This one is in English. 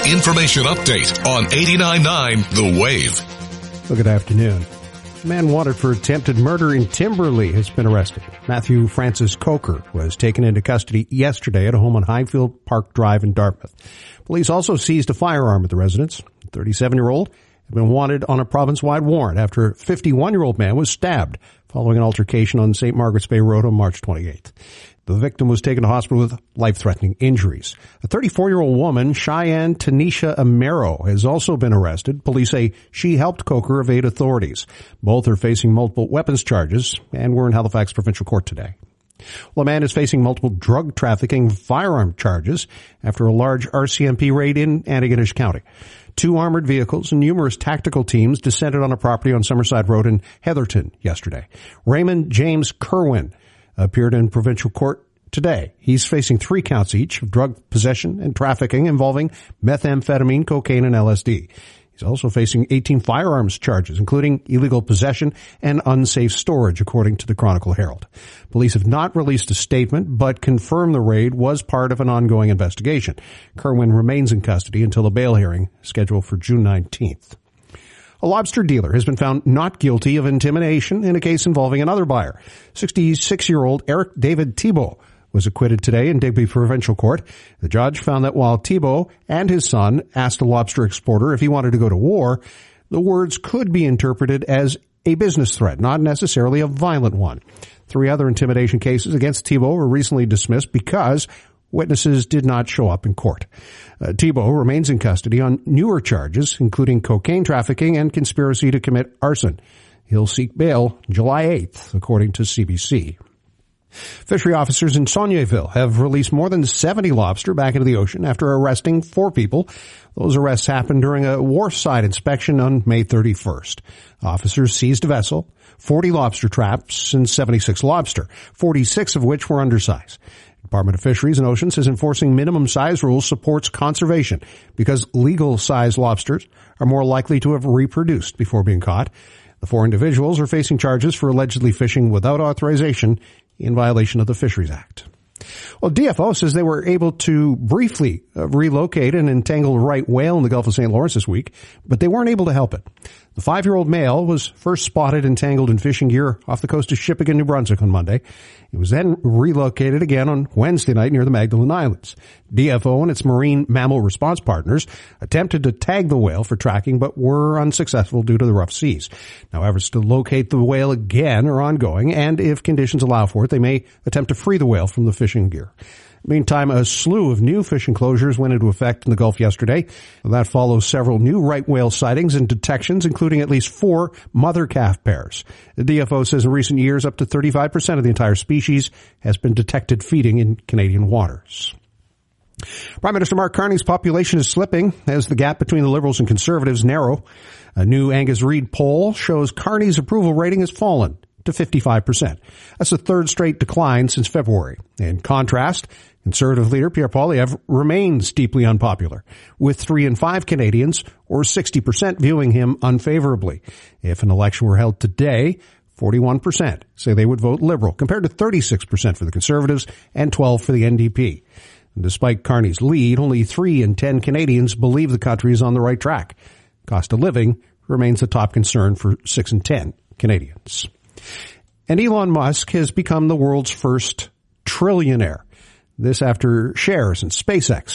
information update on 89.9 The Wave. Well, good afternoon. A man wanted for attempted murder in Timberlea has been arrested. Matthew Francis Coker was taken into custody yesterday at a home on Highfield Park Drive in Dartmouth. Police also seized a firearm at the residence. The 37-year-old had been wanted on a province-wide warrant after a 51-year-old man was stabbed following an altercation on St. Margaret's Bay Road on March 28th. The victim was taken to hospital with life-threatening injuries. A 34-year-old woman, Cheyenne Tanisha Amero, has also been arrested. Police say she helped Coker evade authorities. Both are facing multiple weapons charges and were in Halifax Provincial Court today. Well, a man is facing multiple drug trafficking firearm charges after a large RCMP raid in Antigonish County. 2 armored vehicles and numerous tactical teams descended on a property on Summerside Road in Heatherton yesterday. Raymond James Kerwin appeared in provincial court today. He's facing 3 counts each of drug possession and trafficking involving methamphetamine, cocaine, and LSD. He's also facing 18 firearms charges, including illegal possession and unsafe storage, according to the Chronicle Herald. Police have not released a statement, but confirmed the raid was part of an ongoing investigation. Kerwin remains in custody until a bail hearing scheduled for June 19th. A lobster dealer has been found not guilty of intimidation in a case involving another buyer. 66-year-old Eric David Thibault was acquitted today in Digby Provincial Court. The judge found that while Thibault and his son asked a lobster exporter if he wanted to go to war, the words could be interpreted as a business threat, not necessarily a violent one. 3 other intimidation cases against Thibault were recently dismissed because witnesses did not show up in court. Thibault remains in custody on newer charges, including cocaine trafficking and conspiracy to commit arson. He'll seek bail July 8th, according to CBC. Fishery officers in Saulnieville have released more than 70 lobster back into the ocean after arresting 4 people. Those arrests happened during a wharfside inspection on May 31st. Officers seized a vessel, 40 lobster traps, and 76 lobster, 46 of which were undersized. Department of Fisheries and Oceans says enforcing minimum size rules supports conservation because legal size lobsters are more likely to have reproduced before being caught. The 4 individuals are facing charges for allegedly fishing without authorization in violation of the Fisheries Act. Well, DFO says they were able to briefly relocate an entangled right whale in the Gulf of St. Lawrence this week, but they weren't able to help it. The 5-year-old male was first spotted entangled in fishing gear off the coast of Shippagan, New Brunswick on Monday. It was then relocated again on Wednesday night near the Magdalen Islands. DFO and its marine mammal response partners attempted to tag the whale for tracking, but were unsuccessful due to the rough seas. Now, efforts to locate the whale again are ongoing, and if conditions allow for it, they may attempt to free the whale from the fishing gear. Meantime, a slew of new fishing closures went into effect in the Gulf yesterday. That follows several new right whale sightings and detections, including at least 4 mother-calf pairs. The DFO says in recent years, up to 35% of the entire species has been detected feeding in Canadian waters. Prime Minister Mark Carney's population is slipping as the gap between the Liberals and Conservatives narrow. A new Angus Reid poll shows Carney's approval rating has fallen to 55%. That's the 3rd straight decline since February. In contrast, Conservative leader Pierre Poilievre remains deeply unpopular, with 3 in 5 Canadians, or 60%, viewing him unfavorably. If an election were held today, 41% say they would vote Liberal, compared to 36% for the Conservatives and 12% for the NDP. And despite Carney's lead, only 3 in 10 Canadians believe the country is on the right track. Cost of living remains a top concern for 6 in 10 Canadians. And Elon Musk has become the world's first trillionaire. This after shares in SpaceX